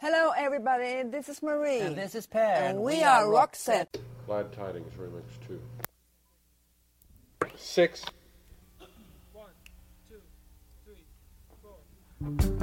Hello everybody, this is Marie. And this is Per. And we are Roxette. Glad Tidings Remix 2. 6. 1, 2, 3, 4.